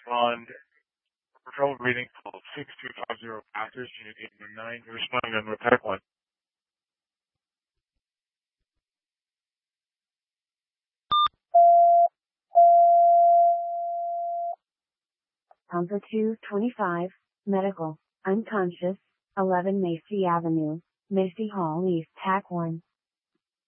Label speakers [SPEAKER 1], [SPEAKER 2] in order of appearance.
[SPEAKER 1] respond. Control reading call 6250 Packers, Unit 819. Responding on Repec 1.
[SPEAKER 2] Number 225, medical, unconscious, 11 Macy Avenue, Macy Hall East, TAC 1.